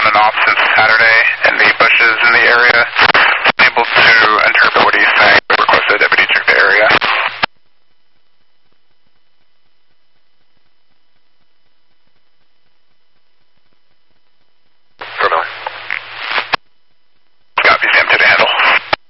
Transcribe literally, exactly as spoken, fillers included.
on and off since Saturday in the bushes in the area.